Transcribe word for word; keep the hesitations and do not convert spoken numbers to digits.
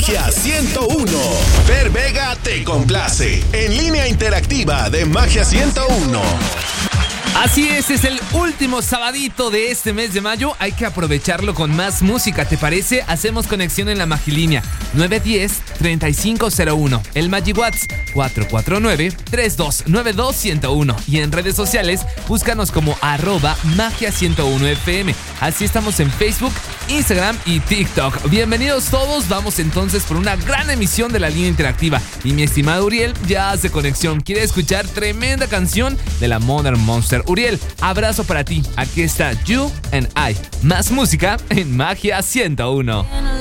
Magia ciento uno. Fer Vega te complace. En línea interactiva de Magia ciento uno. Así es, es el último sabadito de este mes de mayo. Hay que aprovecharlo con más música, ¿te parece? Hacemos conexión en la Magilínea nueve uno cero, tres cinco cero uno. El MagiWhat's cuatro cuatro nueve, tres dos nueve dos, uno cero uno. Y en redes sociales, búscanos como arroba Magia ciento uno F M. Así estamos en Facebook, Instagram y TikTok. Bienvenidos todos, vamos entonces por una gran emisión de la línea interactiva. Y mi estimado Uriel ya hace conexión. Quiere escuchar tremenda canción de la Modern Monster. Uriel, abrazo para ti. Aquí está You and I. Más música en Magia ciento uno.